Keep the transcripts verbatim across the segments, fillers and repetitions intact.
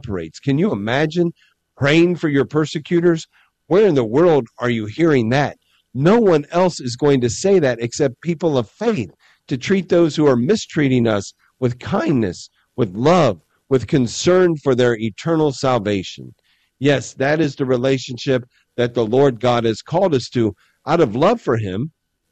operates. Can you imagine praying for your persecutors? Where in the world are you hearing that? No one else is going to say that except people of faith, to treat those who are mistreating us with kindness, with love, with concern for their eternal salvation. Yes, that is the relationship that the Lord God has called us to out of love for him,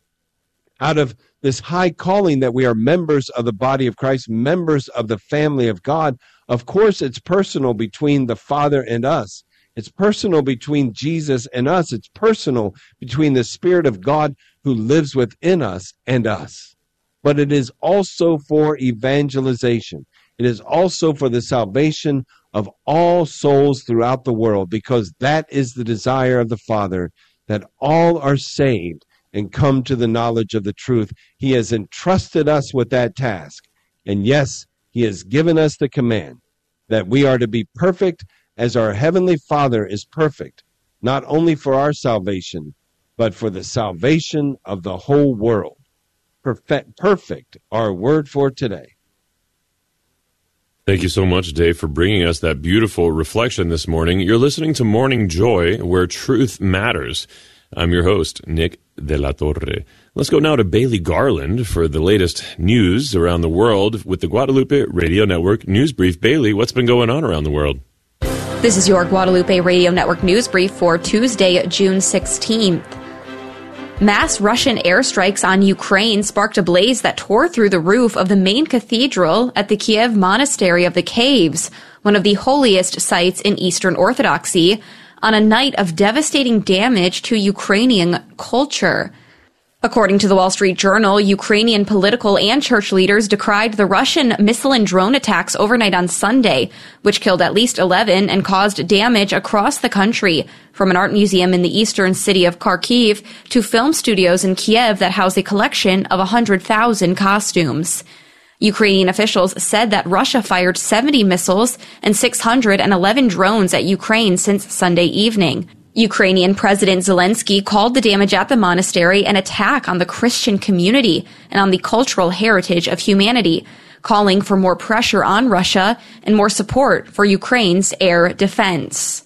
out of this high calling that we are members of the body of Christ, members of the family of God. Of course, it's personal between the Father and us. It's personal between Jesus and us. It's personal between the Spirit of God who lives within us and us. But it is also for evangelization. It is also for the salvation of all souls throughout the world, because that is the desire of the Father, that all are saved and come to the knowledge of the truth. He has entrusted us with that task. And yes, he has given us the command that we are to be perfect as our Heavenly Father is perfect, not only for our salvation, but for the salvation of the whole world. Perfect, perfect, our word for today. Thank you so much, Dave, for bringing us that beautiful reflection this morning. You're listening to Morning Joy, where truth matters. I'm your host, Nick de la Torre. Let's go now to Bailey Garland for the latest news around the world with the Guadalupe Radio Network News Brief. Bailey, what's been going on around the world? This is your Guadalupe Radio Network News Brief for Tuesday, June sixteenth. Mass Russian airstrikes on Ukraine sparked a blaze that tore through the roof of the main cathedral at the Kiev Monastery of the Caves, one of the holiest sites in Eastern Orthodoxy, on a night of devastating damage to Ukrainian culture. According to the Wall Street Journal, Ukrainian political and church leaders decried the Russian missile and drone attacks overnight on Sunday, which killed at least eleven and caused damage across the country, from an art museum in the eastern city of Kharkiv to film studios in Kiev that house a collection of one hundred thousand costumes. Ukrainian officials said that Russia fired seventy missiles and six hundred eleven drones at Ukraine since Sunday evening. Ukrainian President Zelensky called the damage at the monastery an attack on the Christian community and on the cultural heritage of humanity, calling for more pressure on Russia and more support for Ukraine's air defense.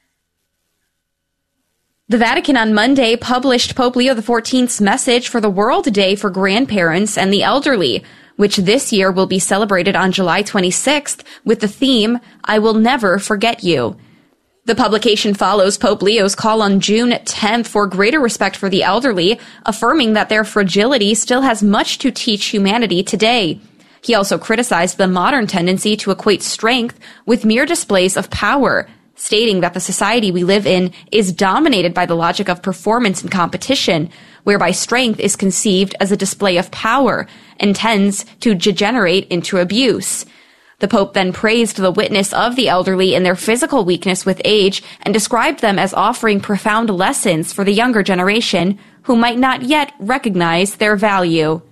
The Vatican on Monday published Pope Leo the fourteenth's message for the World Day for Grandparents and the Elderly, which this year will be celebrated on July twenty-sixth with the theme, I Will Never Forget You. The publication follows Pope Leo's call on June tenth for greater respect for the elderly, affirming that their fragility still has much to teach humanity today. He also criticized the modern tendency to equate strength with mere displays of power, stating that the society we live in is dominated by the logic of performance and competition, whereby strength is conceived as a display of power and tends to degenerate into abuse. The Pope then praised the witness of the elderly in their physical weakness with age and described them as offering profound lessons for the younger generation who might not yet recognize their value.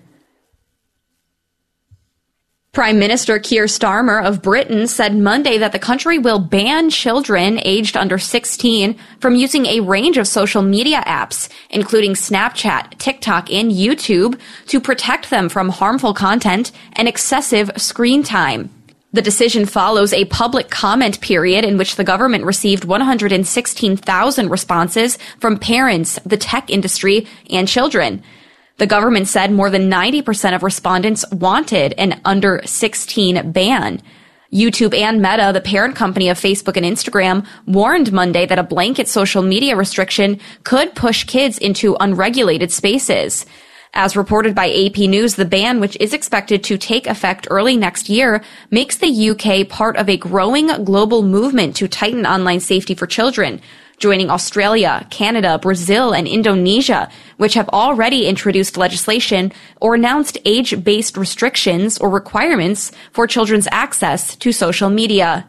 Prime Minister Keir Starmer of Britain said Monday that the country will ban children aged under sixteen from using a range of social media apps, including Snapchat, TikTok, and YouTube, to protect them from harmful content and excessive screen time. The decision follows a public comment period in which the government received one hundred sixteen thousand responses from parents, the tech industry, and children. The government said more than ninety percent of respondents wanted an under sixteen ban. YouTube and Meta, the parent company of Facebook and Instagram, warned Monday that a blanket social media restriction could push kids into unregulated spaces. As reported by A P News, the ban, which is expected to take effect early next year, makes the U K part of a growing global movement to tighten online safety for children, joining Australia, Canada, Brazil, and Indonesia, which have already introduced legislation or announced age-based restrictions or requirements for children's access to social media.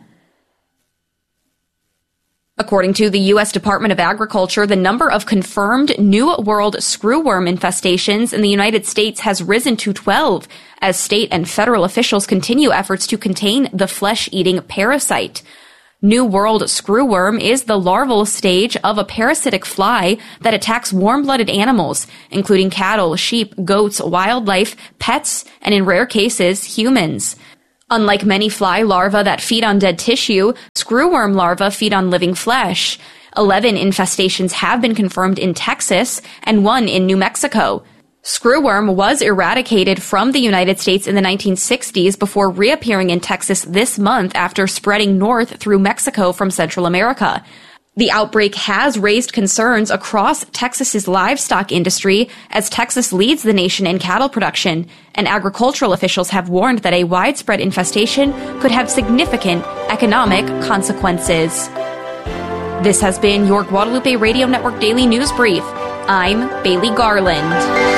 According to the U S Department of Agriculture, the number of confirmed New World screwworm infestations in the United States has risen to twelve as state and federal officials continue efforts to contain the flesh-eating parasite. New World screwworm is the larval stage of a parasitic fly that attacks warm-blooded animals, including cattle, sheep, goats, wildlife, pets, and in rare cases, humans. Unlike many fly larvae that feed on dead tissue, screwworm larvae feed on living flesh. Eleven infestations have been confirmed in Texas and one in New Mexico. Screwworm was eradicated from the United States in the nineteen sixties before reappearing in Texas this month after spreading north through Mexico from Central America. The outbreak has raised concerns across Texas's livestock industry as Texas leads the nation in cattle production, and agricultural officials have warned that a widespread infestation could have significant economic consequences. This has been your Guadalupe Radio Network Daily News Brief. I'm Bailey Garland.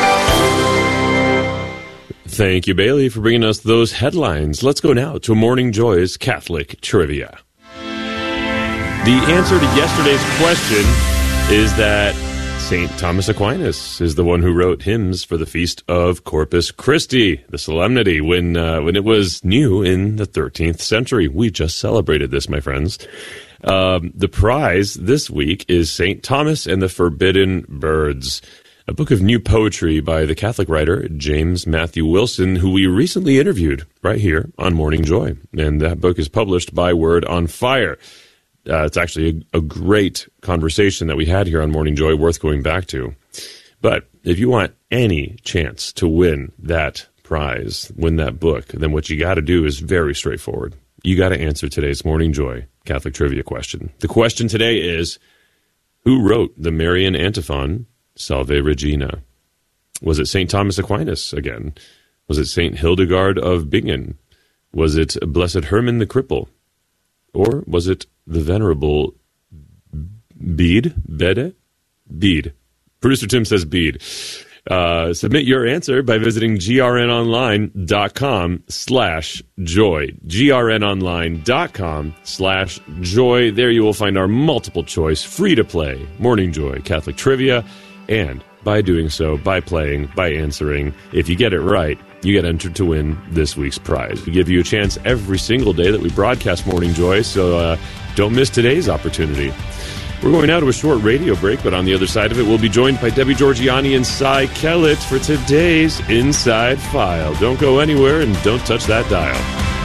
Thank you, Bailey, for bringing us those headlines. Let's go now to Morning Joy's Catholic Trivia. The answer to yesterday's question is that Saint Thomas Aquinas is the one who wrote hymns for the Feast of Corpus Christi, the solemnity, when uh, when it was new in the thirteenth century. We just celebrated this, my friends. Um, the prize this week is Saint Thomas and the Forbidden Birds, a book of new poetry by the Catholic writer James Matthew Wilson, who we recently interviewed right here on Morning Joy. And that book is published by Word on Fire. Uh, it's actually a, a great conversation that we had here on Morning Joy, worth going back to. But if you want any chance to win that prize, win that book, then what you got to do is very straightforward. You got to answer today's Morning Joy Catholic Trivia question. The question today is, who wrote the Marian antiphon, Salve Regina? Was it Saint Thomas Aquinas again? Was it Saint Hildegard of Bingen? Was it Blessed Herman the Cripple? Or was it the Venerable Bede? Bede? Bede. Producer Tim says Bede. Uh, submit your answer by visiting grnonline.com slash joy. grnonline.com slash joy. There you will find our multiple choice, free to play Morning Joy Catholic Trivia. And by doing so, by playing, by answering, if you get it right, you get entered to win this week's prize. We give you a chance every single day that we broadcast Morning Joy, so uh, don't miss today's opportunity. We're going now to a short radio break, but on the other side of it, we'll be joined by Debbie Georgianni and Cy Kellett for today's Inside File. Don't go anywhere and don't touch that dial.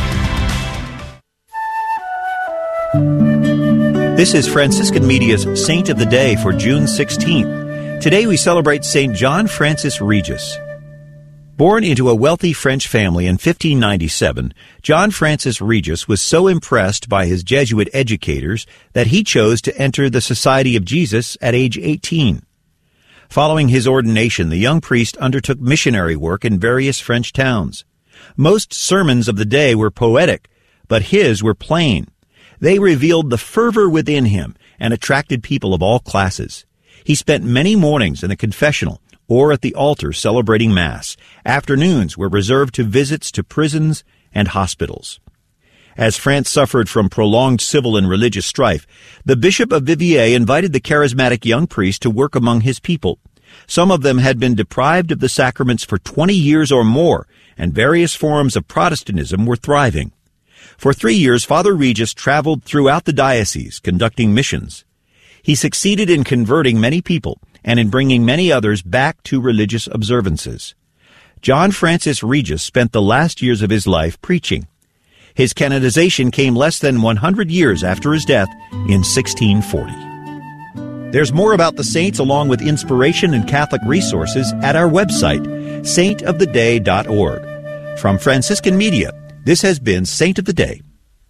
This is Franciscan Media's Saint of the Day for June sixteenth. Today we celebrate Saint John Francis Regis. Born into a wealthy French family in fifteen ninety-seven, John Francis Regis was so impressed by his Jesuit educators that he chose to enter the Society of Jesus at age eighteen. Following his ordination, the young priest undertook missionary work in various French towns. Most sermons of the day were poetic, but his were plain. They revealed the fervor within him and attracted people of all classes. He spent many mornings in the confessional or at the altar celebrating Mass. Afternoons were reserved to visits to prisons and hospitals. As France suffered from prolonged civil and religious strife, the Bishop of Viviers invited the charismatic young priest to work among his people. Some of them had been deprived of the sacraments for twenty years or more, and various forms of Protestantism were thriving. For three years, Father Regis traveled throughout the diocese, conducting missions. He succeeded in converting many people and in bringing many others back to religious observances. John Francis Regis spent the last years of his life preaching. His canonization came less than one hundred years after his death in sixteen forty. There's more about the saints along with inspiration and Catholic resources at our website, saint of the day dot org. From Franciscan Media, this has been Saint of the Day.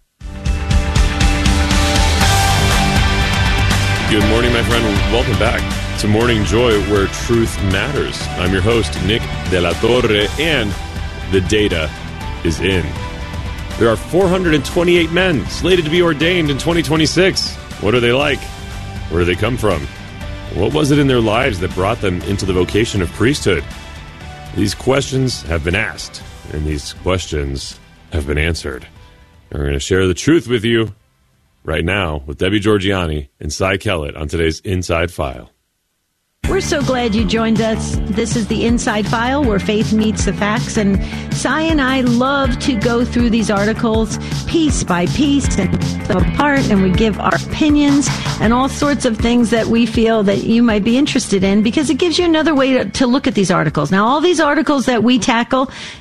Good morning, my friend. Welcome back to Morning Joy, where truth matters. I'm your host, Nick De La Torre, and the data is in. There are four hundred twenty-eight men slated to be ordained in twenty twenty-six. What are they like? Where do they come from? What was it in their lives that brought them into the vocation of priesthood? These questions have been asked, and these questions have been answered. And we're going to share the truth with you right now with Debbie Georgianni and Cy Kellett on today's Inside File. We're so glad you joined us. This is the Inside File, where faith meets the facts. And Cy and I love to go through these articles piece by piece and apart, and we give our opinions and all sorts of things that we feel that you might be interested in, because it gives you another way to, to look at these articles. Now, all these articles that we tackle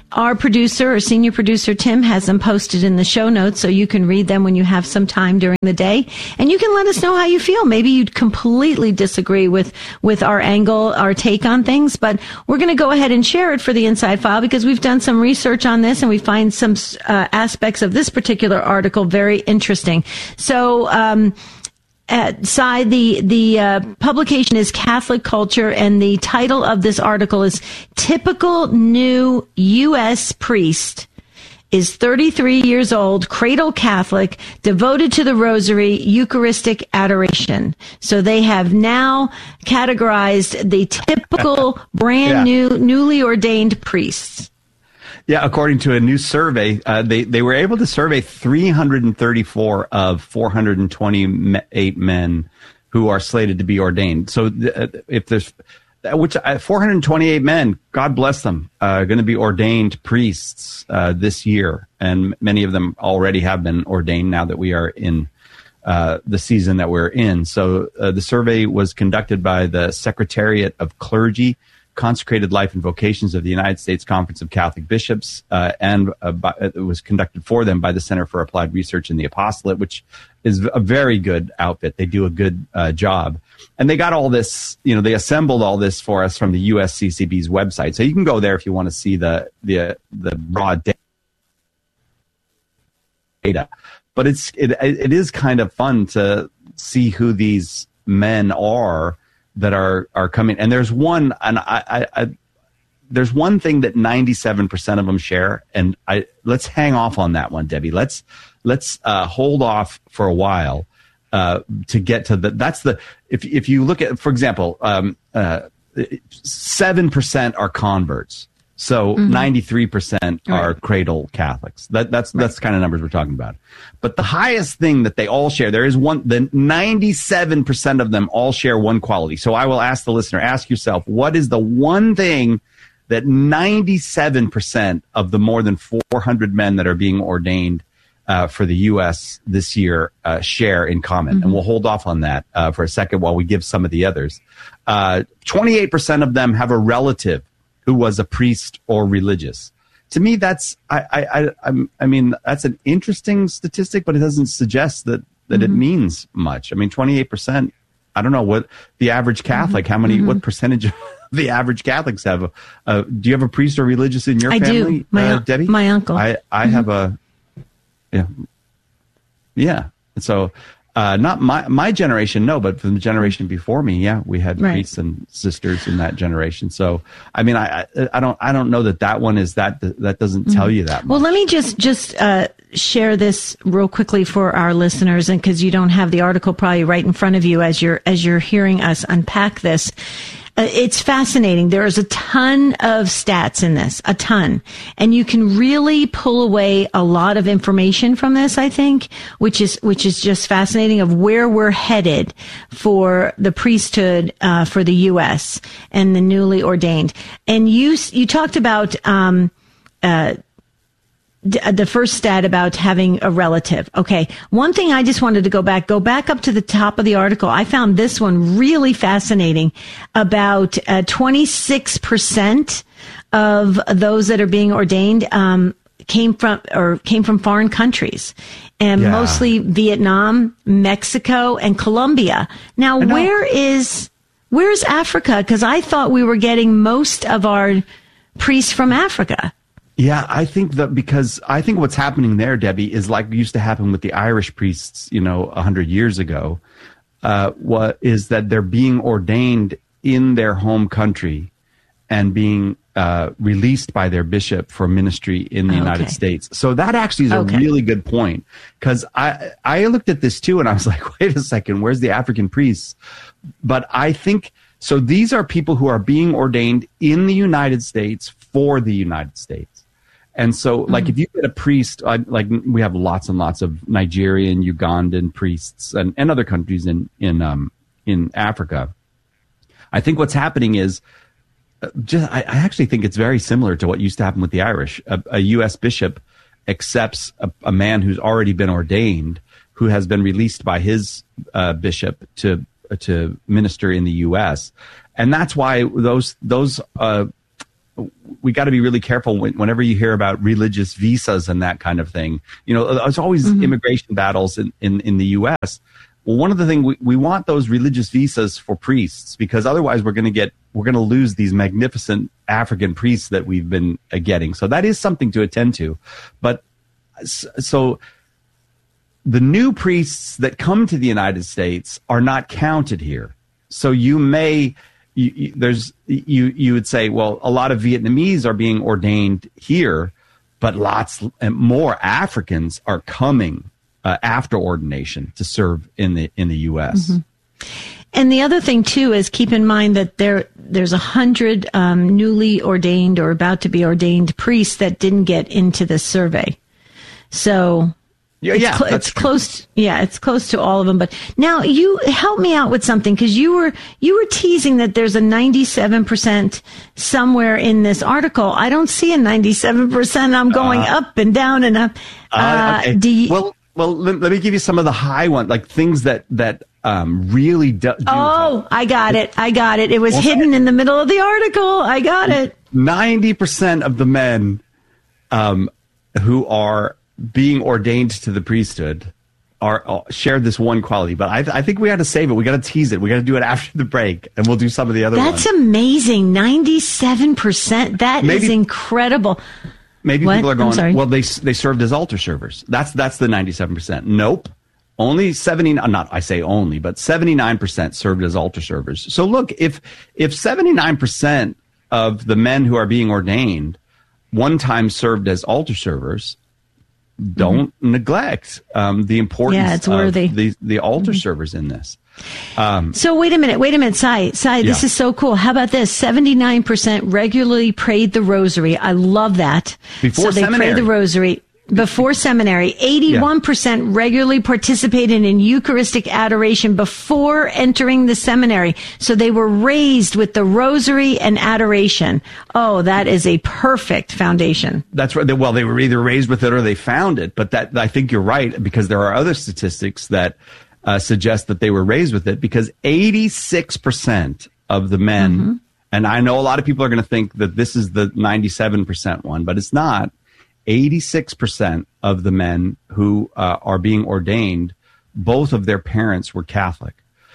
our producer or senior producer, Tim, has them posted in the show notes so you can read them when you have some time during the day. And you can let us know how you feel. Maybe you completely disagree with, with our angle, our take on things, but we're going to go ahead and share it for the Inside File because we've done some research on this and we find some uh, aspects of this particular article very interesting. So, um, Uh, side, the the uh, publication is Catholic Culture, and the title of this article is "Typical New U S Priest is thirty-three years old, cradle Catholic, devoted to the Rosary, Eucharistic adoration." So they have now categorized the typical brand yeah. new, newly ordained priests. Yeah, according to a new survey, uh, they, they were able to survey three hundred thirty-four of four hundred twenty-eight men who are slated to be ordained. So th- if there's, which uh, four hundred twenty-eight men, God bless them, uh, going to be ordained priests uh, this year. And many of them already have been ordained now that we are in uh, the season that we're in. So uh, the survey was conducted by the Secretariat of Clergy, Consecrated Life and Vocations of the United States Conference of Catholic Bishops, uh, and uh, by, it was conducted for them by the Center for Applied Research in the Apostolate, which is a very good outfit. They do a good uh, job. And they got all this, you know, they assembled all this for us from the U S C C B's website. So you can go there if you want to see the the the raw data. But it's it it is kind of fun to see who these men are that are, are coming. And there's one, and I, I, I there's one thing that ninety-seven percent of them share. And I, let's hang off on that one, Debbie. Let's, let's, uh, hold off for a while, uh, to get to the, that's the, if, if you look at, for example, um, uh, seven percent are converts. So mm-hmm. ninety-three percent are right. cradle Catholics. That, that's right. that's the kind of numbers we're talking about. But the highest thing that they all share, there is one, the ninety-seven percent of them all share one quality. So I will ask the listener, ask yourself, what is the one thing that ninety-seven percent of the more than four hundred men that are being ordained uh, for the U S this year uh, share in common? Mm-hmm. And we'll hold off on that uh, for a second while we give some of the others. Uh, twenty-eight percent of them have a relative who was a priest or religious. To me, that's I I I I mean that's an interesting statistic, but it doesn't suggest that that mm-hmm. it means much. I mean, twenty-eight percent. I don't know what the average Catholic. Mm-hmm. How many? Mm-hmm. What percentage of the average Catholics have? Uh, do you have a priest or religious in your I family? do. My uh, Debbie, my uncle. I I mm-hmm. have a yeah yeah. So. Uh, not my my generation, no, but from the generation before me, yeah, we had right. priests and sisters in that generation. So, I mean, I, I I don't I don't know that that one is that that doesn't mm-hmm. tell you that much. Well, let me just just uh, share this real quickly for our listeners, and because you don't have the article probably right in front of you as you're as you're hearing us unpack this. It's fascinating. There is a ton of stats in this, a ton. And you can really pull away a lot of information from this, I think, which is, which is just fascinating of where we're headed for the priesthood, uh, for the U S and the newly ordained. And you, you talked about, um, uh, the first stat about having a relative. Okay. One thing I just wanted to go back, go back up to the top of the article. I found this one really fascinating about uh, twenty-six percent of those that are being ordained, um, came from, or came from foreign countries, and yeah. mostly Vietnam, Mexico, and Colombia. Now, where is, where's Africa? Cause I thought we were getting most of our priests from Africa. Yeah, I think that because I think what's happening there, Debbie, is like used to happen with the Irish priests, you know, a hundred years ago. Uh, what is that they're being ordained in their home country and being uh, released by their bishop for ministry in the okay. United States. So that actually is a okay. really good point, because I I looked at this too and I was like, wait a second, where's the African priests? But I think so. These are people who are being ordained in the United States for the United States. And so, like, mm-hmm. if you get a priest, uh, like we have lots and lots of Nigerian, Ugandan priests, and, and other countries in in um, in Africa. I think what's happening is, uh, just I, I actually think it's very similar to what used to happen with the Irish. A, a U S bishop accepts a, a man who's already been ordained, who has been released by his uh, bishop to uh, to minister in the U S, and that's why those those. Uh, we got to be really careful when, whenever you hear about religious visas and that kind of thing. You know, there's always mm-hmm. immigration battles in, in, in the U S. Well, one of the things we, we want those religious visas for priests, because otherwise we're going to get we're going to lose these magnificent African priests that we've been uh, getting. So that is something to attend to. But so the new priests that come to the United States are not counted here. So you may you, you, there's you you would say, well, a lot of Vietnamese are being ordained here, but lots more Africans are coming uh, after ordination to serve in the in the U S. Mm-hmm. And the other thing too is keep in mind that there there's a hundred um, newly ordained or about to be ordained priests that didn't get into this survey. So yeah, it's, yeah, cl- that's it's close. Yeah, it's close to all of them. But now you help me out with something, because you were you were teasing that there's a ninety-seven percent somewhere in this article. I don't see a ninety-seven percent. I'm going uh, up and down and up. Uh, uh, okay. do you, well, well, let, let me give you some of the high ones, like things that that um, really do. do oh, help. I got it. I got it. It was well, hidden in the middle of the article. I got it. ninety percent of the men um, who are being ordained to the priesthood are uh, share this one quality, but I, I think we got to save it. We got to tease it. We got to do it after the break, and we'll do some of the other That's ones. amazing. ninety-seven percent. That maybe, is incredible. Maybe what? people are going, well, they they served as altar servers. That's that's the ninety-seven percent. Nope. Only seventy, not I say only, but seventy-nine percent served as altar servers. So look, if if seventy-nine percent of the men who are being ordained one time served as altar servers, don't mm-hmm. neglect um, the importance yeah, it's worthy. of the, the altar mm-hmm. servers in this. Um, so wait a minute, wait a minute, Sai, Sai, this yeah. is so cool. How about this? seventy-nine percent regularly prayed the rosary. I love that. Before so they seminary. prayed the rosary before seminary. eighty-one percent yeah. regularly participated in Eucharistic adoration before entering the seminary. So they were raised with the rosary and adoration. Oh, that is a perfect foundation. That's right. Well, they were either raised with it or they found it. But that I think you're right, because there are other statistics that uh, suggest that they were raised with it, because eighty-six percent of the men, mm-hmm. and I know a lot of people are going to think that this is the ninety-seven percent one, but it's not. eighty-six percent of the men who uh, are being ordained, both of their parents were Catholic.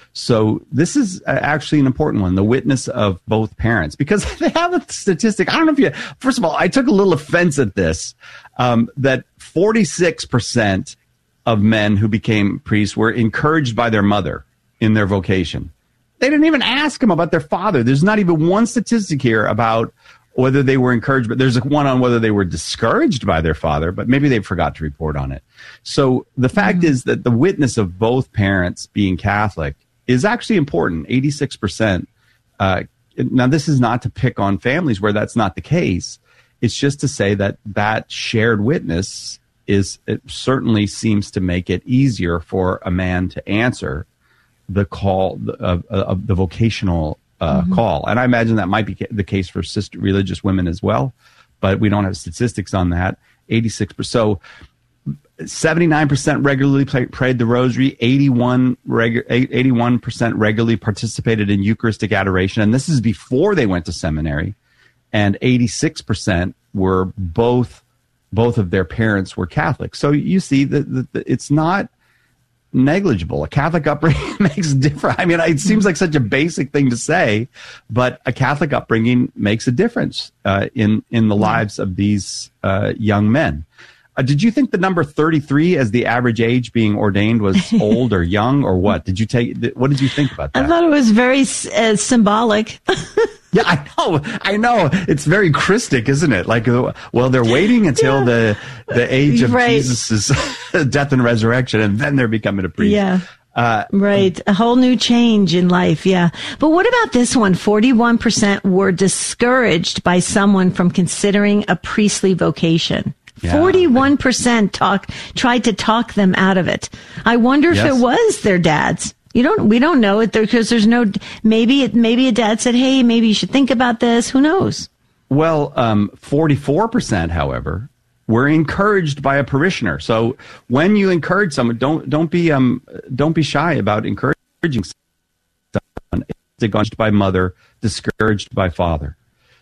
So this is actually an important one, the witness of both parents, because they have a statistic. I don't know if you, first of all, I took a little offense at this, um, that forty-six percent of men who became priests were encouraged by their mother in their vocation. They didn't even ask them about their father. There's not even one statistic here about whether they were encouraged, but there's one on whether they were discouraged by their father, but maybe they forgot to report on it. So the fact mm-hmm. is that the witness of both parents being Catholic is actually important. eighty-six percent. Uh, now, this is not to pick on families where that's not the case. It's just to say that that shared witness is, it certainly seems to make it easier for a man to answer the call of, of the vocational Uh, mm-hmm. call. And I imagine that might be the case for sister, religious women as well, but we don't have statistics on that. eighty-six percent. So seventy-nine percent regularly play, prayed the rosary, eighty-one, regu- eighty-one percent regularly participated in Eucharistic adoration. And this is before they went to seminary. And eighty-six percent were both, both of their parents were Catholic. So you see that, that, that it's not negligible. A Catholic upbringing makes a difference. I mean, it seems like such a basic thing to say, but a Catholic upbringing makes a difference uh, in in the lives of these uh, young men. Uh, did you think the number thirty-three as the average age being ordained was old or young or what? Did you take? What did you think about that? I thought it was very uh, symbolic. Yeah, I know. I know. It's very Christic, isn't it? Like, uh, well, they're waiting until yeah. the the age of right. Jesus' death and resurrection, and then they're becoming a priest. Yeah. Uh, right. A whole new change in life. Yeah. But what about this one? forty-one percent were discouraged by someone from considering a priestly vocation. Yeah. forty-one percent talk, tried to talk them out of it. I wonder if yes. it was their dads. You don't, we don't know it because there's no, maybe it, maybe a dad said, hey, maybe you should think about this. Who knows? Well, um, forty-four percent, however, were encouraged by a parishioner. So when you encourage someone, don't, don't be, um, don't be shy about encouraging someone. Discouraged by mother, discouraged by father.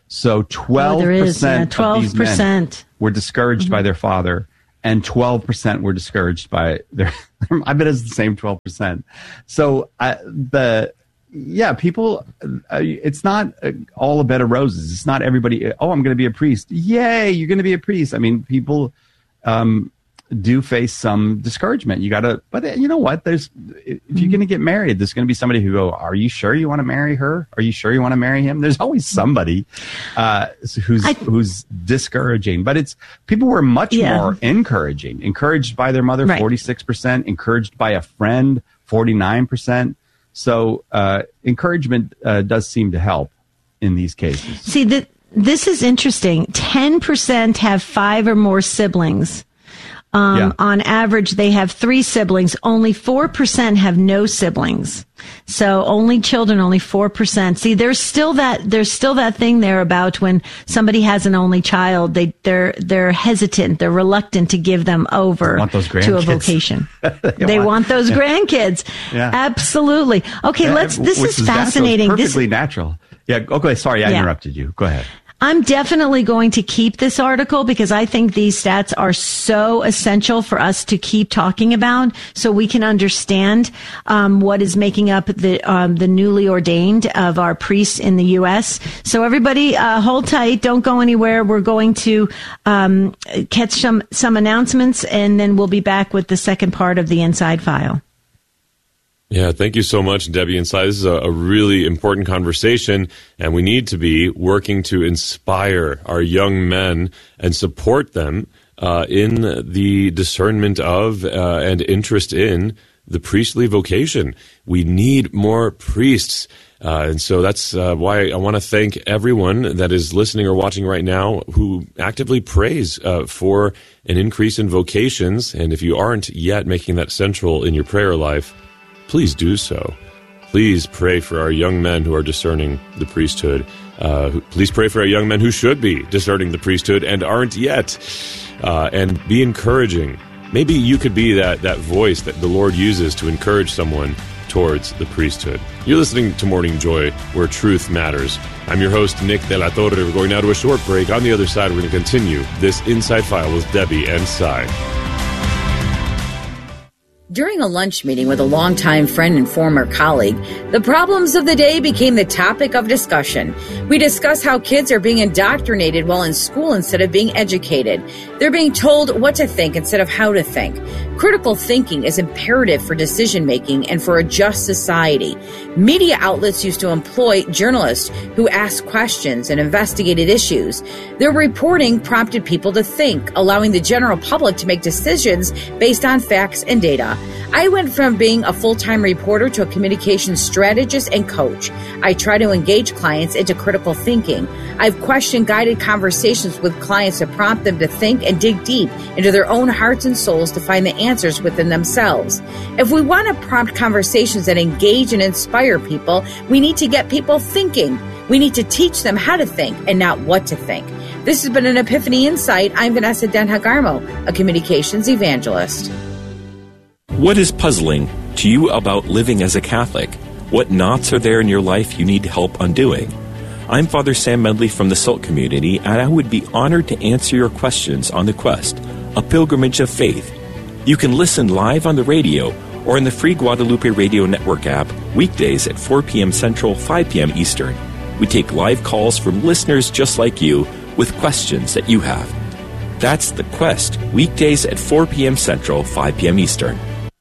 So twelve percent oh, of these men were discouraged mm-hmm. by their father, and twelve percent were discouraged by their. I bet it's the same twelve percent. So uh, the yeah, people. Uh, it's not uh, all a bed of roses. It's not everybody. Oh, I'm going to be a priest. Yay, you're going to be a priest. I mean, people um, do face some discouragement. You got to, but you know what? There's if you're going to get married, there's going to be somebody who go, "Are you sure you want to marry her? Are you sure you want to marry him?" There's always somebody uh, who's I, who's discouraging. But it's people were much yeah. more encouraging. Encouraged by their mother, forty-six percent. Encouraged by a friend, forty-nine percent. So uh, encouragement uh, does seem to help in these cases. See, the, this is interesting. ten percent have five or more siblings. Um, yeah. On average, they have three siblings. Only four percent have no siblings. So only children, only four percent. See, there's still that, there's still that thing there about when somebody has an only child, they, they're, they're hesitant, they're reluctant to give them over to a vocation. they, they want, want those yeah. grandkids. Yeah. Absolutely. Okay. Yeah, let's, this is fascinating. Perfectly this, natural. Yeah. Okay. Sorry. I yeah. interrupted you. Go ahead. I'm definitely going to keep this article because I think these stats are so essential for us to keep talking about so we can understand um, what is making up the um, the newly ordained of our priests in the U S. So everybody uh, hold tight. Don't go anywhere. We're going to um, catch some, some announcements, and then we'll be back with the second part of the Inside File. Yeah, thank you so much, Debbie and Cy. This is a, a really important conversation, and we need to be working to inspire our young men and support them uh, in the discernment of uh, and interest in the priestly vocation. We need more priests. Uh, and so that's uh, why I want to thank everyone that is listening or watching right now who actively prays uh, for an increase in vocations. And if you aren't yet making that central in your prayer life, please do so. Please pray for our young men who are discerning the priesthood. Uh, please pray for our young men who should be discerning the priesthood and aren't yet. Uh, and be encouraging. Maybe you could be that, that voice that the Lord uses to encourage someone towards the priesthood. You're listening to Morning Joy, where truth matters. I'm your host, Nick De La Torre. We're going now to a short break. On the other side, we're going to continue this Inside File with Debbie and Cy. During a lunch meeting with a longtime friend and former colleague, the problems of the day became the topic of discussion. We discussed how kids are being indoctrinated while in school instead of being educated. They're being told what to think instead of how to think. Critical thinking is imperative for decision-making and for a just society. Media outlets used to employ journalists who asked questions and investigated issues. Their reporting prompted people to think, allowing the general public to make decisions based on facts and data. I went from being a full-time reporter to a communications strategist and coach. I try to engage clients into critical thinking. I've question-guided conversations with clients to prompt them to think and dig deep into their own hearts and souls to find the answers within themselves. If we want to prompt conversations that engage and inspire people, we need to get people thinking. We need to teach them how to think and not what to think. This has been an Epiphany Insight. I'm Vanessa Denhagarmo, a communications evangelist. What is puzzling to you about living as a Catholic? What knots are there in your life you need help undoing? I'm Father Sam Medley from the Salt community, and I would be honored to answer your questions on The Quest, a pilgrimage of faith. You can listen live on the radio or in the free Guadalupe Radio Network app weekdays at four p.m. Central, five p.m. Eastern. We take live calls from listeners just like you with questions that you have. That's The Quest, weekdays at four p.m. Central, five p.m. Eastern.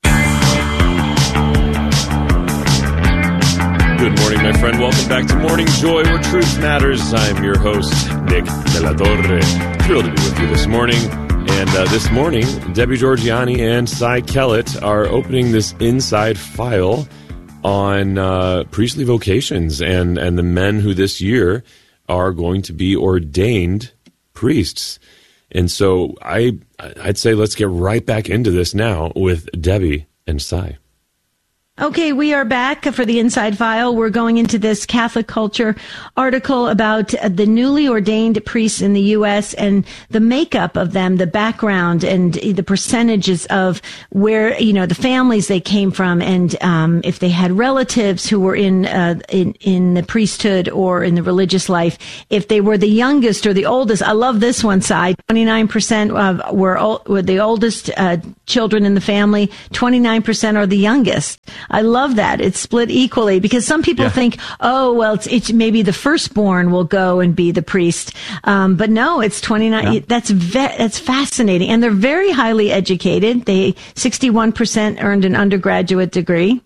Good morning, my friend. Welcome back to Morning Joy, where truth matters. I'm your host, Nick De La Torre. Thrilled to be with you this morning. And uh, this morning, Debbie Georgiani and Cy Kellett are opening this Inside File on uh, priestly vocations and, and the men who this year are going to be ordained priests. And so I, I'd say let's get right back into this now with Debbie and Cy. Okay, we are back for the Inside File. We're going into this Catholic Culture article about the newly ordained priests in the U S and the makeup of them, the background and the percentages of where, you know, the families they came from, and um, if they had relatives who were in, uh, in in the priesthood or in the religious life, if they were the youngest or the oldest. I love this one side. twenty-nine percent of were, ol- were the oldest uh, children in the family. twenty-nine percent are the youngest. I love that. It's split equally, because some people yeah. think, oh, well, it's, it's maybe the firstborn will go and be the priest. Um, but no, it's twenty-nine. Yeah. That's ve- that's fascinating. And they're very highly educated. They, sixty-one percent earned an undergraduate degree.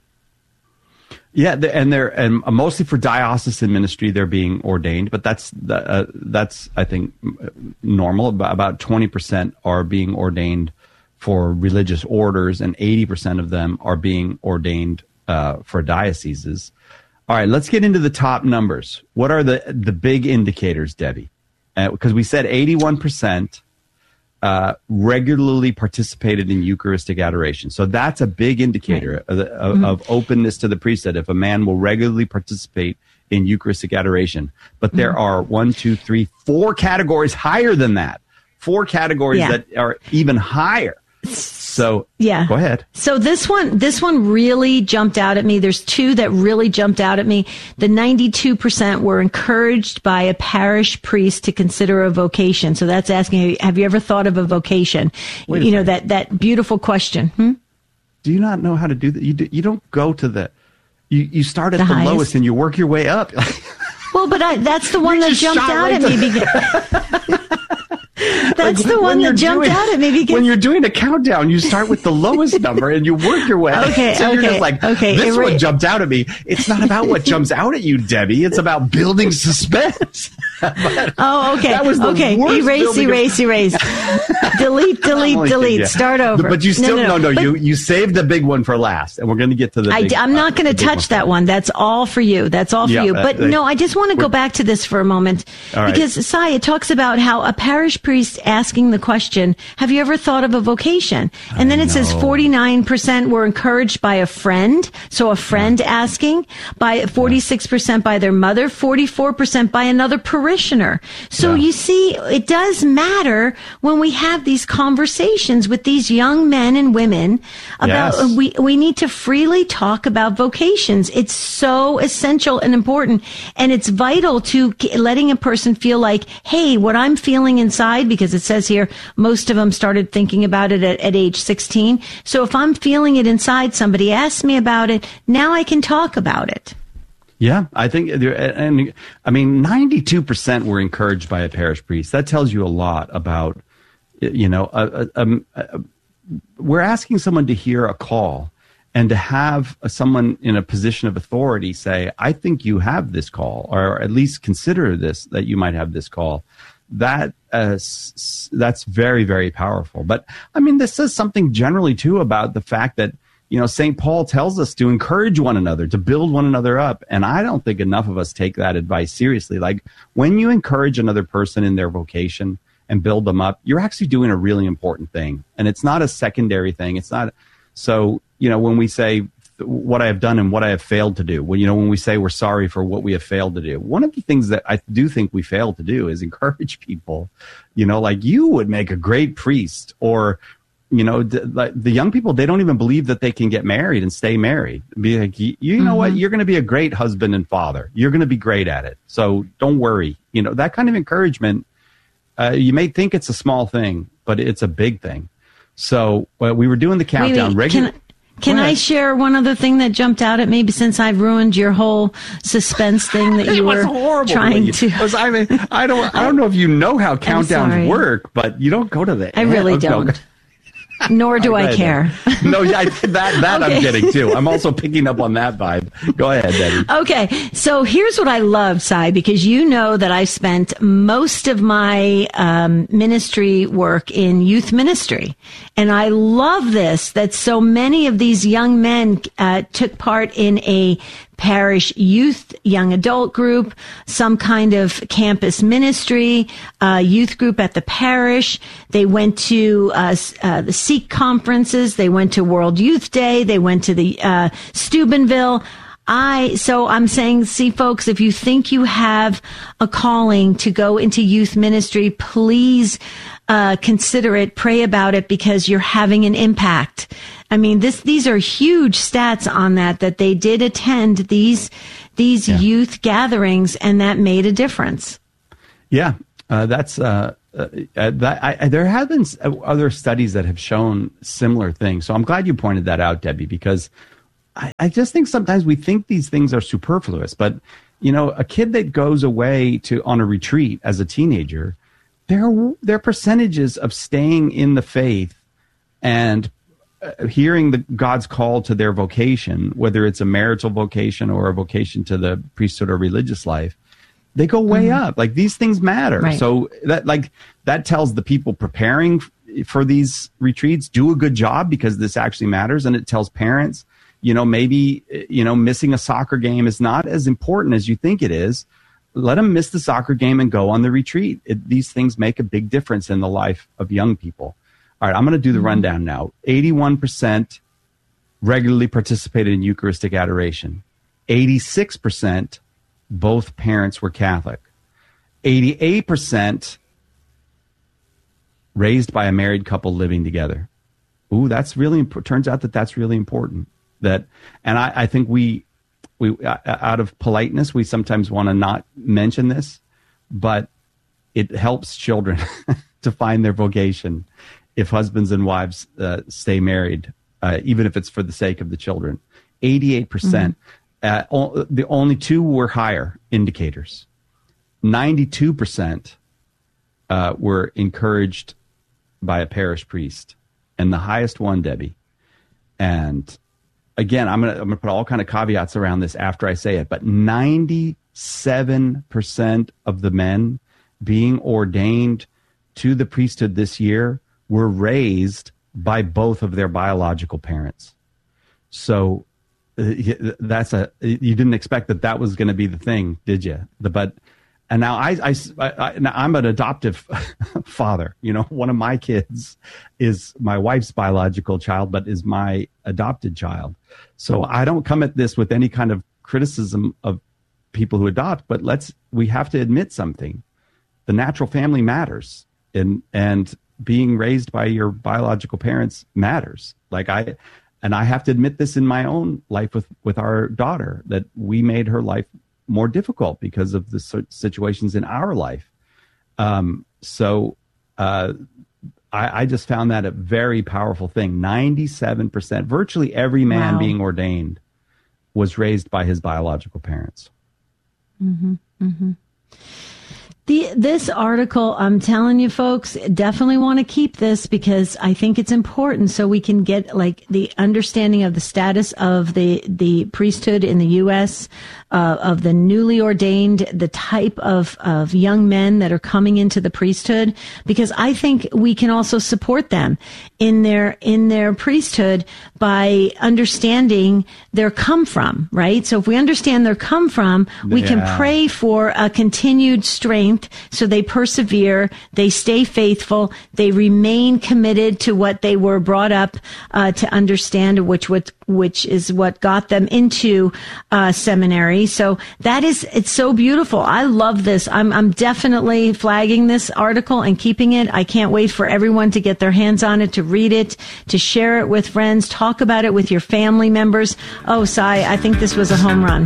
Yeah, and they're and mostly for diocesan ministry they're being ordained, but that's uh, that's I think normal. About twenty percent are being ordained for religious orders, and eighty percent of them are being ordained uh, for dioceses. All right, let's get into the top numbers. What are the the big indicators, Debbie? Because uh, we said eighty-one percent uh, regularly participated in Eucharistic adoration. So that's a big indicator right. of, of, mm-hmm. of openness to the priesthood, if a man will regularly participate in Eucharistic adoration. But there mm-hmm. are one, two, three, four categories higher than that. Four categories yeah. that are even higher. So yeah, go ahead. So this one, this one really jumped out at me. There's two that really jumped out at me. The ninety-two percent were encouraged by a parish priest to consider a vocation. So that's asking, have you ever thought of a vocation? Wait you know, that, that beautiful question. Hmm? Do you not know how to do that? You do, you don't go to the, you, you start at the, the lowest and you work your way up. Well, but I, that's the one that jumped out right at me. Because, that's like, the one that jumped doing, out at me. Because when you're doing a countdown, you start with the lowest number and you work your way. Okay, so okay, you're just like, okay, this right. one jumped out at me. It's not about what jumps out at you, Debbie. It's about building suspense. Oh, okay. That was the okay. worst Erase, erase, erase. delete, delete, delete. Yeah. Start over. But you still, no, no, no. no but, you, you saved the big one for last, and we're going to get to the big, I, I'm not going to touch one. that one. That's all for you. That's all for yeah, you. But they, no, I just want to go back to this for a moment. Right. Because, Sai, it talks about how a parish priest asking the question, have you ever thought of a vocation? And then I it know. says forty-nine percent were encouraged by a friend. So a friend yeah. asking, by forty-six percent by their mother, forty-four percent by another parishioner. So yeah. you see, it does matter when we have these conversations with these young men and women about, yes. we, we need to freely talk about vocations. It's so essential and important. And it's vital to letting a person feel like, hey, what I'm feeling inside, because it says here, most of them started thinking about it at, at age sixteen. So if I'm feeling it inside, somebody asks me about it, now I can talk about it. Yeah, I think, and I mean, ninety-two percent were encouraged by a parish priest. That tells you a lot about, you know, a, a, a, a, we're asking someone to hear a call and to have someone in a position of authority say, I think you have this call, or at least consider this, that you might have this call. That uh, s- that's very, very powerful. But I mean, this says something generally too about the fact that, you know, Saint Paul tells us to encourage one another, to build one another up. And I don't think enough of us take that advice seriously. Like, when you encourage another person in their vocation and build them up, you're actually doing a really important thing. And it's not a secondary thing. It's not. So, you know, when we say what I have done and what I have failed to do, when, you know, when we say we're sorry for what we have failed to do, one of the things that I do think we failed to do is encourage people, you know, like, you would make a great priest, or, you know, the, the young people, they don't even believe that they can get married and stay married. Be like, you, you know mm-hmm. what? You're going to be a great husband and father. You're going to be great at it. So don't worry. You know, that kind of encouragement, uh, you may think it's a small thing, but it's a big thing. So uh, we were doing the countdown. Wait, wait, can, can I share one other thing that jumped out at me, since I've ruined your whole suspense thing that you were trying to? Was, I mean, I don't, I don't know if you know how countdowns work, but you don't go to the. I really okay, don't. Okay. Nor do I, I care. No, yeah, that that okay. I'm getting too. I'm also picking up on that vibe. Go ahead, Debbie. Okay, so here's what I love, Sai, because you know that I spent most of my um, ministry work in youth ministry, and I love this, that so many of these young men uh, took part in a parish youth, young adult group, some kind of campus ministry, uh, youth group at the parish. They went to uh, uh, the Sikh conferences. They went to World Youth Day. They went to the uh, Steubenville. I, so I'm saying, see, folks, if you think you have a calling to go into youth ministry, please uh, consider it, pray about it, because you're having an impact. I mean, this, these are huge stats on that, that they did attend these, these yeah. youth gatherings, and that made a difference. Yeah, uh, that's, uh, uh, that, I, there have been other studies that have shown similar things. So I'm glad you pointed that out, Debbie, because I, I just think sometimes we think these things are superfluous, but you know, a kid that goes away to on a retreat as a teenager, their their percentages of staying in the faith and uh, hearing the God's call to their vocation, whether it's a marital vocation or a vocation to the priesthood or religious life, they go way mm-hmm. up. Like, these things matter. Right. So that like that tells the people preparing f- for these retreats, do a good job, because this actually matters, and it tells parents, you know, maybe, you know, missing a soccer game is not as important as you think it is. Let them miss the soccer game and go on the retreat. It, these things make a big difference in the life of young people. All right, I'm going to do the rundown now. eighty-one percent regularly participated in Eucharistic adoration. eighty-six percent both parents were Catholic. eighty-eight percent raised by a married couple living together. Ooh, that's really important. Turns out that that's really important. That, and I, I think we, we out of politeness, we sometimes want to not mention this, but it helps children to find their vocation if husbands and wives uh, stay married, uh, even if it's for the sake of the children. eighty-eight percent. Mm-hmm. Uh, the only two were higher indicators. ninety-two percent uh, were encouraged by a parish priest, and the highest one, Debbie. And again, I'm gonna I'm gonna put all kind of caveats around this after I say it, but ninety-seven percent of the men being ordained to the priesthood this year were raised by both of their biological parents. So uh, that's a you didn't expect that that was going to be the thing, did you? The, but and now I, I, I now I'm an adoptive father. You know, one of my kids is my wife's biological child, but is my adopted child. So I don't come at this with any kind of criticism of people who adopt, but let's we have to admit something. The natural family matters, and and being raised by your biological parents matters. Like I, and I have to admit this in my own life with with our daughter, that we made her life more difficult because of the situations in our life. Um, so uh, I, I just found that a very powerful thing. ninety-seven percent, virtually every man wow. being ordained was raised by his biological parents. Mm-hmm, mm-hmm. The, this article, I'm telling you folks, definitely want to keep this, because I think it's important so we can get like the understanding of the status of the, the priesthood in the U S, uh, of the newly ordained, the type of, of young men that are coming into the priesthood, because I think we can also support them in their, in their priesthood by understanding their come from, right? So if we understand their come from, we yeah. can pray for a continued strength, so they persevere, they stay faithful, they remain committed to what they were brought up uh, to understand, which what which is what got them into uh, seminary. So that is, it's so beautiful. I love this. I'm I'm definitely flagging this article and keeping it. I can't wait for everyone to get their hands on it, to read it, to share it with friends, talk about it with your family members. Oh, Sai, I think this was a home run.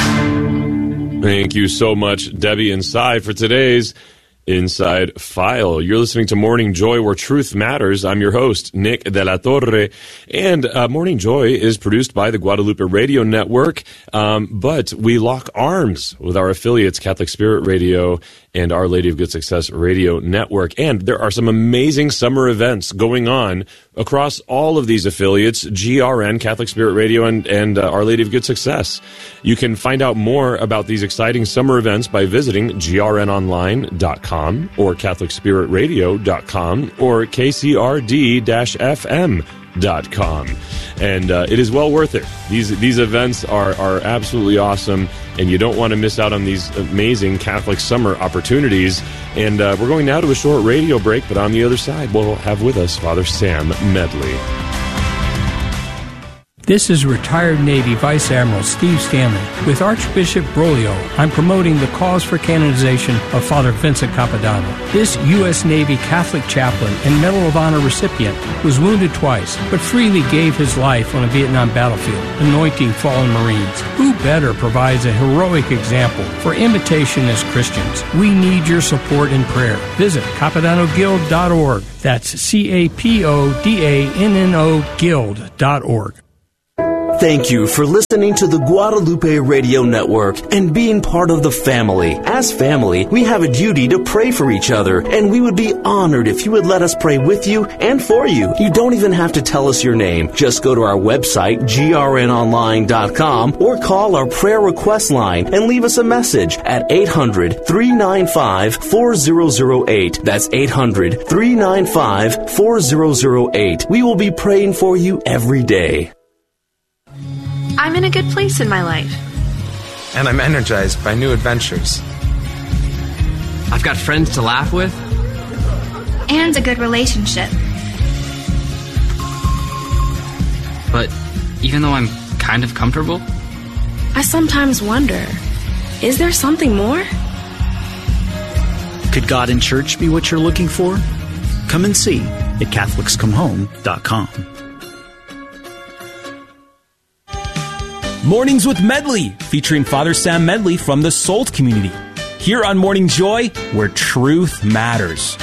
Thank you so much, Debbie and Sai, for today's Inside File. You're listening to Morning Joy, where truth matters. I'm your host, Nick de la Torre. And uh, Morning Joy is produced by the Guadalupe Radio Network, um, but we lock arms with our affiliates, Catholic Spirit Radio and Our Lady of Good Success Radio Network. And there are some amazing summer events going on across all of these affiliates, G R N, Catholic Spirit Radio, and, and uh, Our Lady of Good Success. You can find out more about these exciting summer events by visiting G R N online dot com or Catholic Spirit Radio dot com or K C R D F M dot com. And uh, it is well worth it. These these events are, are absolutely awesome, and you don't want to miss out on these amazing Catholic summer opportunities. And uh, we're going now to a short radio break, but on the other side, we'll have with us Father Sam Medley. This is retired Navy Vice Admiral Steve Stanley. With Archbishop Broglio, I'm promoting the cause for canonization of Father Vincent Capodanno. This U S Navy Catholic chaplain and Medal of Honor recipient was wounded twice, but freely gave his life on a Vietnam battlefield, anointing fallen Marines. Who better provides a heroic example for imitation as Christians? We need your support and prayer. Visit Capodanno Guild dot org. That's C A P O D A N N O Guild dot org. Thank you for listening to the Guadalupe Radio Network and being part of the family. As family, we have a duty to pray for each other, and we would be honored if you would let us pray with you and for you. You don't even have to tell us your name. Just go to our website, G R N online dot com, or call our prayer request line and leave us a message at eight hundred, three nine five, four zero zero eight. That's eight hundred, three nine five, four zero zero eight. We will be praying for you every day. I'm in a good place in my life. And I'm energized by new adventures. I've got friends to laugh with. And a good relationship. But even though I'm kind of comfortable, I sometimes wonder, is there something more? Could God in church be what you're looking for? Come and see at Catholics Come Home dot com. Mornings with Medley, featuring Father Sam Medley from the Salt community. Here on Morning Joy, where truth matters.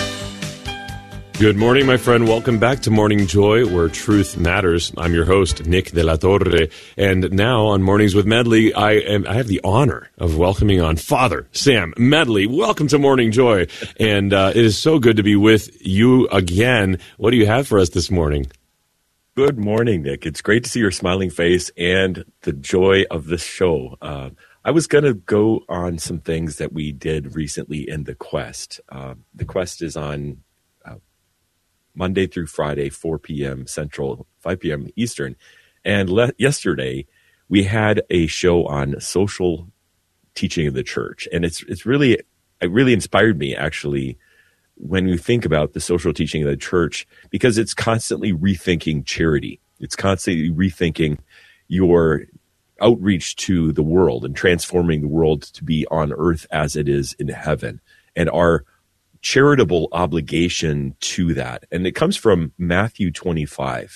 Good morning, my friend. Welcome back to Morning Joy, where truth matters. I'm your host, Nick de la Torre. And now on Mornings with Medley, I am I have the honor of welcoming on Father Sam Medley. Welcome to Morning Joy. And uh, it is so good to be with you again. What do you have for us this morning? Good morning, Nick. It's great to see your smiling face and the joy of this show. Uh, I was going to go on some things that we did recently in The Quest. Uh, the Quest is on uh, Monday through Friday, four p.m. Central, five p.m. Eastern. And le- yesterday, we had a show on social teaching of the church. And it's it's really, it really inspired me, actually, when you think about the social teaching of the church, because it's constantly rethinking charity. It's constantly rethinking your outreach to the world and transforming the world to be on earth as it is in heaven, and our charitable obligation to that. And it comes from Matthew twenty-five.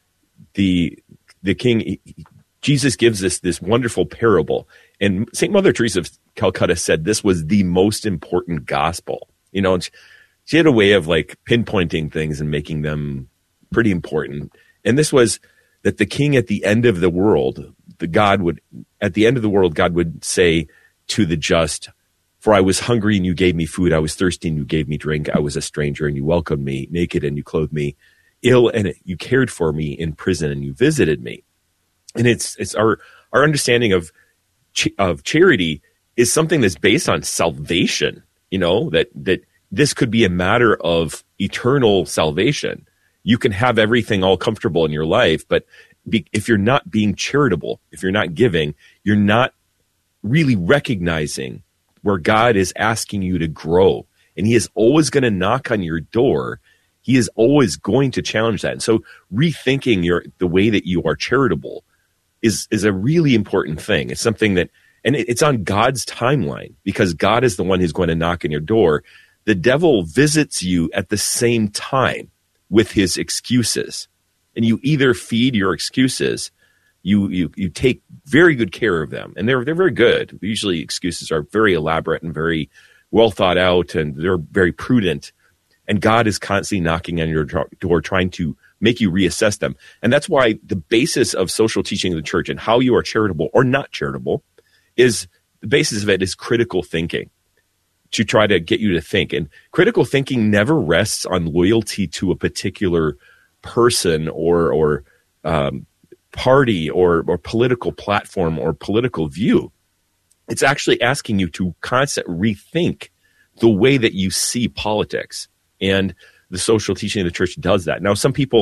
The the king, Jesus gives us this wonderful parable, and Saint Mother Teresa of Calcutta said this was the most important gospel. You know, she had a way of like pinpointing things and making them pretty important. And this was that the king at the end of the world, the God would, at the end of the world, God would say to the just, "For I was hungry and you gave me food. I was thirsty and you gave me drink. I was a stranger and you welcomed me, naked and you clothed me, ill and you cared for me, in prison and you visited me." And it's it's our our understanding of ch- of charity is something that's based on salvation. You know, that that. This could be a matter of eternal salvation. You can have everything all comfortable in your life, but be, if you're not being charitable, if you're not giving, you're not really recognizing where God is asking you to grow. And he is always going to knock on your door. He is always going to challenge that. And so rethinking your the way that you are charitable is, is a really important thing. It's something that, and it, it's on God's timeline, because God is the one who's going to knock on your door. The devil visits you at the same time with his excuses, and you either feed your excuses, you you you take very good care of them, and they're they're very good. Usually, excuses are very elaborate and very well thought out, and they're very prudent. And God is constantly knocking on your door, trying to make you reassess them. And that's why the basis of social teaching of the church and how you are charitable or not charitable is the basis of it is critical thinking. To try to get you to think. And critical thinking never rests on loyalty to a particular person or or um, party or, or political platform or political view. It's actually asking you to constantly rethink the way that you see politics. And the social teaching of the church does that. Now, some people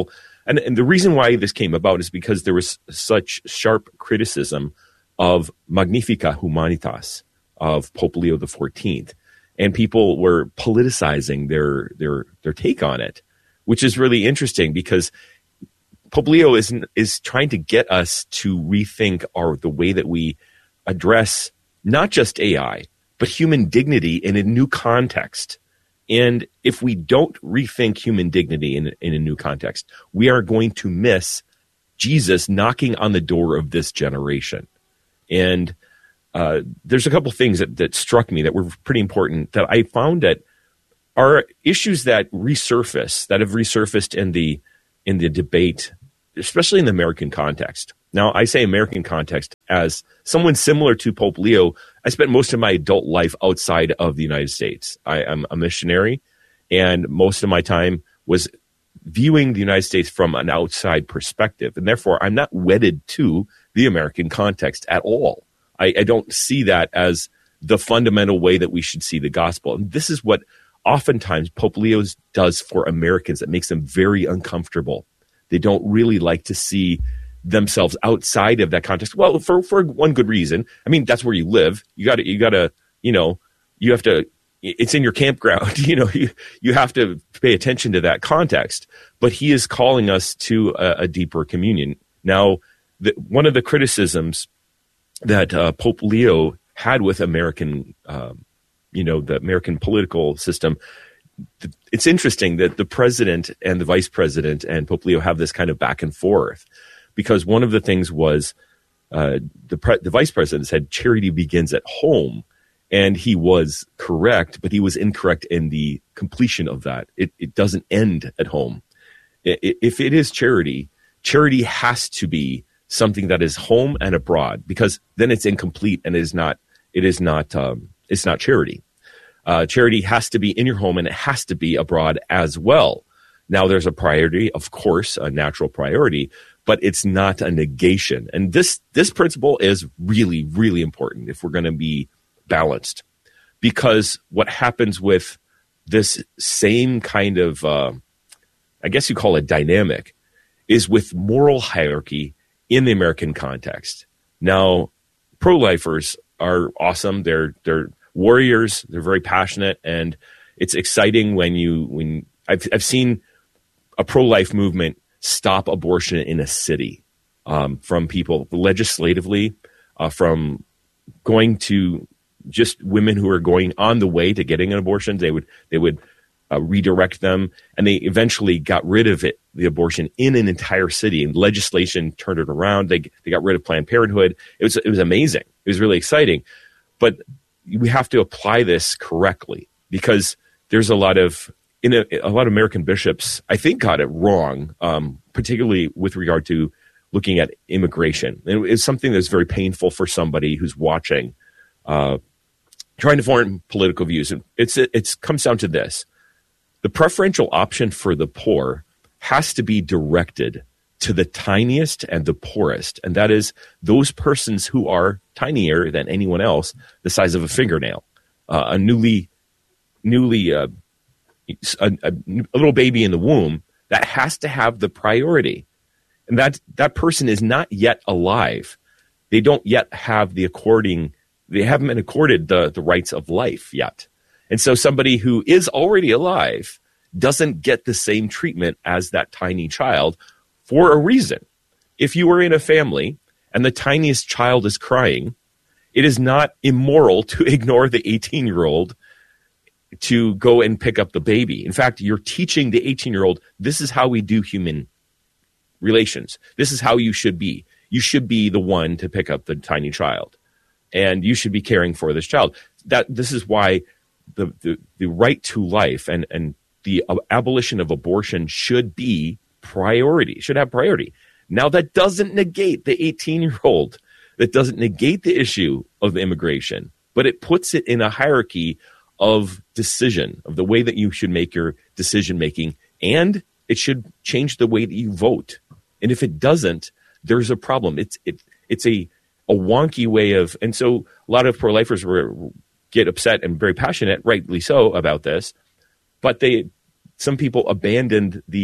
And, and the reason why this came about is because there was such sharp criticism of Magnificat Humanitas of Pope Leo the fourteenth. And people were politicizing their, their, their take on it, which is really interesting because Pope Leo is, is trying to get us to rethink our, the way that we address not just A I, but human dignity in a new context. And if we don't rethink human dignity in, in a new context, we are going to miss Jesus knocking on the door of this generation. And uh, there's a couple things that, that struck me that were pretty important that I found that are issues that resurface, that have resurfaced in the in the debate, especially in the American context. Now, I say American context as someone similar to Pope Leo. I spent most of my adult life outside of the United States. I am a missionary, and most of my time was viewing the United States from an outside perspective. And therefore, I'm not wedded to the American context at all. I, I don't see that as the fundamental way that we should see the gospel. And this is what oftentimes Pope Leo does for Americans that makes them very uncomfortable. They don't really like to see themselves outside of that context. Well, for, for one good reason. I mean, that's where you live. You gotta, you gotta, you know, you have to, it's in your campground, you know, you, you have to pay attention to that context, but he is calling us to a, a deeper communion. Now, the, one of the criticisms that uh, Pope Leo had with American, um, you know, the American political system, it's interesting that the president and the vice president and Pope Leo have this kind of back and forth. Because one of the things was uh, the pre- the vice president said charity begins at home, and he was correct, but he was incorrect in the completion of that. It, it doesn't end at home. I, if it is charity, charity has to be something that is home and abroad, because then it's incomplete and it is not. It is not. Um, it's not charity. Uh, charity has to be in your home and it has to be abroad as well. Now, there's a priority, of course, a natural priority, but it's not a negation. And this this principle is really, really important if we're going to be balanced. Because what happens with this same kind of, uh, I guess you call it dynamic, is with moral hierarchy in the American context. Now, pro-lifers are awesome. They're they're warriors. They're very passionate, and it's exciting when you when I've I've seen a pro-life movement stop abortion in a city, um, from people legislatively, uh, from going to just women who are going on the way to getting an abortion. They would they would uh, redirect them, and they eventually got rid of it, the abortion in an entire city, and legislation turned it around. They they got rid of Planned Parenthood. It was it was amazing. It was really exciting, but we have to apply this correctly, because there's a lot of in a, a lot of American bishops, I think, got it wrong, um, particularly with regard to looking at immigration. And it's something that's very painful for somebody who's watching, uh, trying to form political views. And it's it comes down to this: the preferential option for the poor has to be directed to the tiniest and the poorest, and that is those persons who are tinier than anyone else, the size of a fingernail, uh, a newly, newly, uh, a, a, a little baby in the womb. That has to have the priority, and that that person is not yet alive. They don't yet have the according. They haven't been accorded the the rights of life yet, and so somebody who is already alive doesn't get the same treatment as that tiny child. For a reason. If you are in a family and the tiniest child is crying, it is not immoral to ignore the eighteen-year-old to go and pick up the baby. In fact, you're teaching the eighteen-year-old, this is how we do human relations. This is how you should be. You should be the one to pick up the tiny child, and you should be caring for this child. That this is why the the, the right to life and, and the abolition of abortion should be priority, should have priority. Now, that doesn't negate the eighteen-year-old. That doesn't negate the issue of immigration, but it puts it in a hierarchy of decision, of the way that you should make your decision-making, and it should change the way that you vote. And if it doesn't, there's a problem. It's it it's a, a wonky way of, and so a lot of pro-lifers were, get upset and very passionate, rightly so, about this, but they some people abandoned the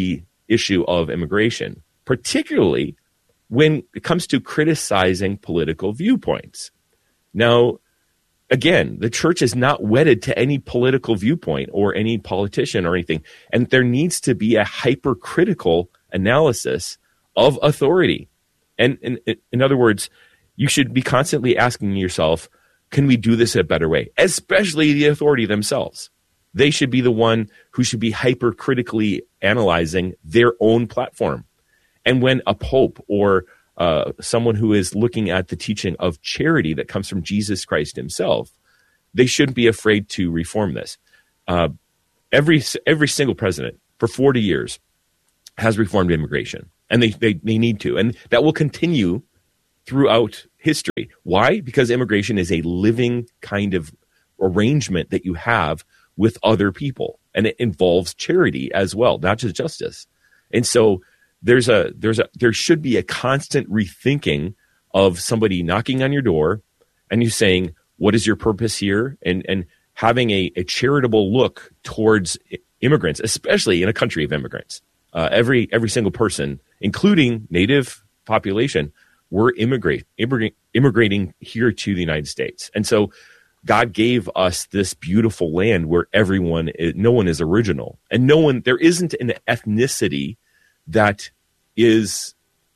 issue of immigration, particularly when it comes to criticizing political viewpoints. Now, again, the church is not wedded to any political viewpoint or any politician or anything, and there needs to be a hypercritical analysis of authority. And in, in other words, you should be constantly asking yourself, can we do this a better way? Especially the authority themselves. They should be the one who should be hypercritically analyzing their own platform. And when a pope or uh, someone who is looking at the teaching of charity that comes from Jesus Christ himself, they shouldn't be afraid to reform this. Uh, every every single president for forty years has reformed immigration, and they, they, they need to. And that will continue throughout history. Why? Because immigration is a living kind of arrangement that you have with other people, and it involves charity as well, not just justice. And so there's a there's a there should be a constant rethinking of somebody knocking on your door and you saying, what is your purpose here? And and having a, a charitable look towards immigrants, especially in a country of immigrants. Uh, every every single person, including native population, were immigrate, immigrate immigrating here to the United States. And so God gave us this beautiful land where everyone, is, no one is original, and no one, there isn't an ethnicity that is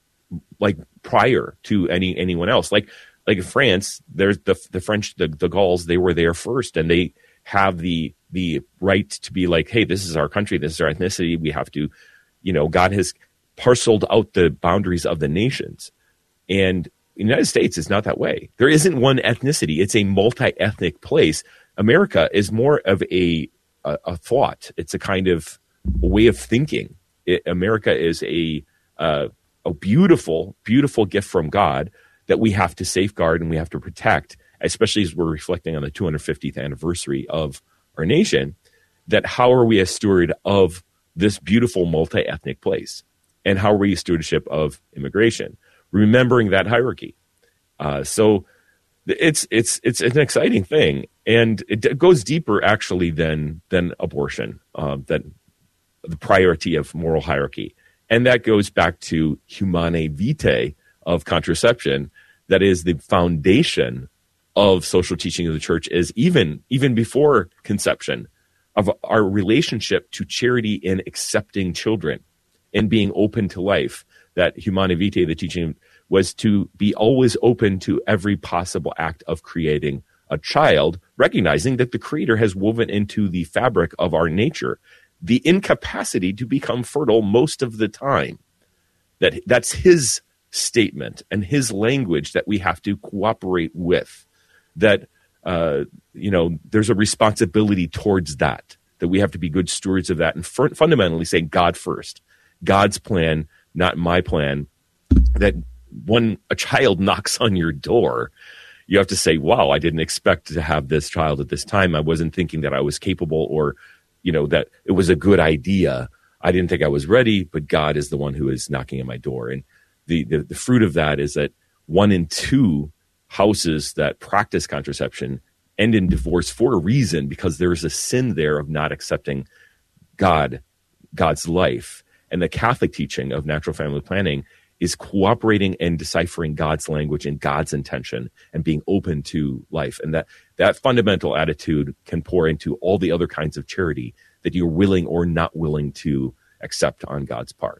like prior to any anyone else. Like like in France, there's the the French, the, the Gauls, they were there first, and they have the the right to be like, hey, this is our country, this is our ethnicity. We have to, you know, God has parceled out the boundaries of the nations, and the United States is not that way. There isn't one ethnicity. It's a multi-ethnic place. America is more of a, a, a thought. It's a kind of a way of thinking. It, America is a, uh, a beautiful, beautiful gift from God that we have to safeguard and we have to protect, especially as we're reflecting on the two hundred fiftieth anniversary of our nation, that how are we a steward of this beautiful multi-ethnic place? And how are we a stewardship of immigration? Remembering that hierarchy. Uh, so it's it's it's an exciting thing, and it goes deeper actually than than abortion, uh, than the priority of moral hierarchy, and that goes back to Humanae Vitae of contraception. That is the foundation of social teaching of the church. Is even even before conception of our relationship to charity in accepting children and being open to life. That Humanae Vitae, the teaching, was to be always open to every possible act of creating a child, recognizing that the Creator has woven into the fabric of our nature the incapacity to become fertile most of the time. That that's his statement and his language that we have to cooperate with. That uh, you know, there's a responsibility towards that. That we have to be good stewards of that, and f- fundamentally say God first, God's plan, not my plan. That when a child knocks on your door, you have to say, wow, I didn't expect to have this child at this time. I wasn't thinking that I was capable, or, you know, that it was a good idea. I didn't think I was ready, but God is the one who is knocking at my door. And the, the, the fruit of that is that one in two houses that practice contraception end in divorce for a reason, because there is a sin there of not accepting God, God's life. And the Catholic teaching of natural family planning is cooperating and deciphering God's language and God's intention and being open to life. And that, that fundamental attitude can pour into all the other kinds of charity that you're willing or not willing to accept on God's part.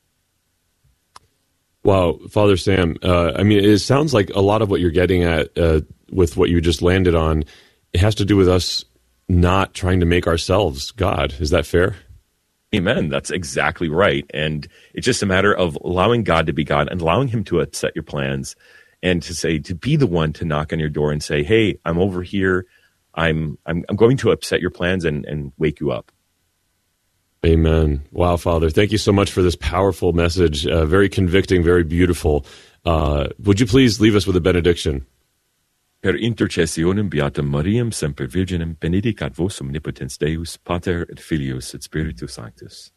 Wow, Father Sam, uh, I mean, it sounds like a lot of what you're getting at uh, with what you just landed on, it has to do with us not trying to make ourselves God. Is that fair? Amen. That's exactly right. And it's just a matter of allowing God to be God and allowing him to upset your plans, and to say, to be the one to knock on your door and say, hey, I'm over here. I'm I'm, I'm going to upset your plans and, and wake you up. Amen. Wow, Father, thank you so much for this powerful message. Uh, very convicting, very beautiful. Uh, would you please leave us with a benediction? Per intercessionem beatam Mariam semper Virginem benedicat vos omnipotens Deus, Pater et Filius et Spiritus Sanctus.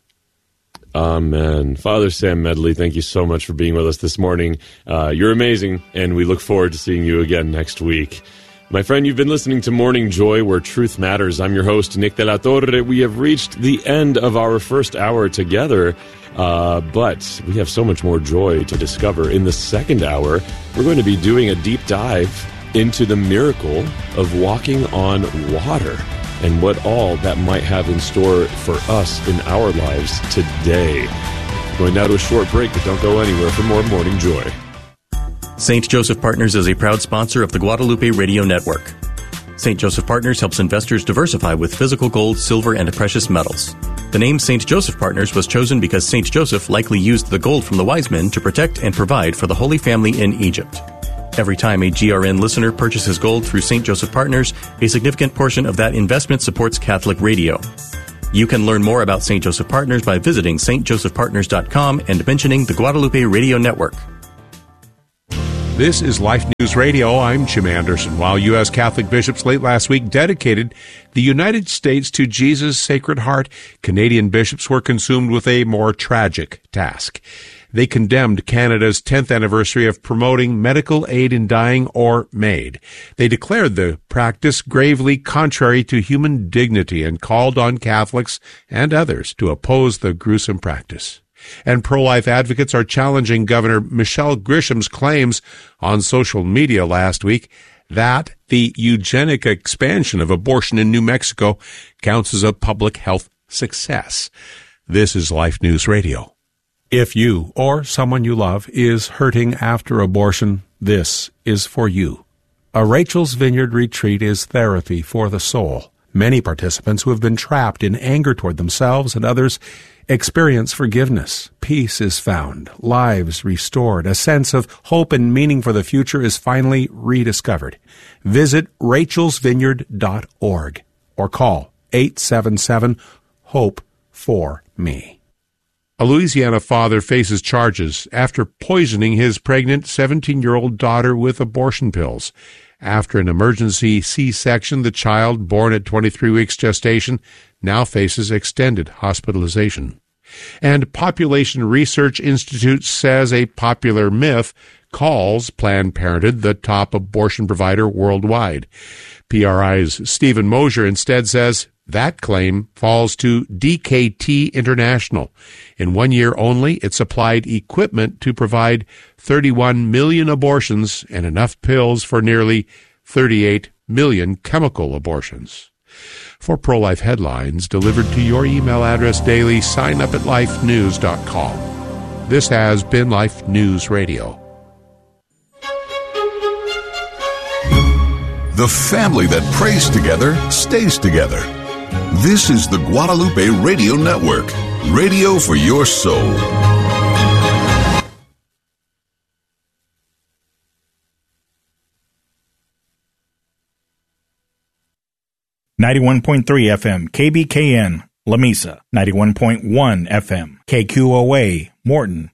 Amen. Father Sam Medley, thank you so much for being with us this morning. Uh, you're amazing, and we look forward to seeing you again next week. My friend, you've been listening to Morning Joy, where truth matters. I'm your host, Nick de la Torre. We have reached the end of our first hour together, uh, but we have so much more joy to discover. In the second hour, we're going to be doing a deep dive into the miracle of walking on water and what all that might have in store for us in our lives today. Going now to a short break, but don't go anywhere for more Morning Joy. Saint Joseph Partners is a proud sponsor of the Guadalupe Radio Network. Saint Joseph Partners helps investors diversify with physical gold, silver, and precious metals. The name Saint Joseph Partners was chosen because Saint Joseph likely used the gold from the wise men to protect and provide for the Holy Family in Egypt. Every time a G R N listener purchases gold through Saint Joseph Partners, a significant portion of that investment supports Catholic radio. You can learn more about Saint Joseph Partners by visiting s t joseph partners dot com and mentioning the Guadalupe Radio Network. This is Life News Radio. I'm Jim Anderson. While U S Catholic bishops late last week dedicated the United States to Jesus' Sacred Heart, Canadian bishops were consumed with a more tragic task. They condemned Canada's tenth anniversary of promoting medical aid in dying or MAID. They declared the practice gravely contrary to human dignity and called on Catholics and others to oppose the gruesome practice. And pro-life advocates are challenging Governor Michelle Grisham's claims on social media last week that the eugenic expansion of abortion in New Mexico counts as a public health success. This is Life News Radio. If you or someone you love is hurting after abortion, this is for you. A Rachel's Vineyard retreat is therapy for the soul. Many participants who have been trapped in anger toward themselves and others experience forgiveness. Peace is found, lives restored, a sense of hope and meaning for the future is finally rediscovered. Visit rachels vineyard dot org or call eight seven seven HOPE for me. A Louisiana father faces charges after poisoning his pregnant seventeen-year-old daughter with abortion pills. After an emergency C-section, the child, born at twenty-three weeks gestation, now faces extended hospitalization. And Population Research Institute says a popular myth calls Planned Parenthood the top abortion provider worldwide. P R I's Stephen Mosier instead says that claim falls to D K T International. In one year only, it supplied equipment to provide thirty-one million abortions and enough pills for nearly thirty-eight million chemical abortions. For pro-life headlines delivered to your email address daily, sign up at life news dot com. This has been Life News Radio. The family that prays together stays together. This is the Guadalupe Radio Network, radio for your soul. ninety-one point three F M, K B K N, La Mesa. ninety-one point one F M, K Q O A, Morton.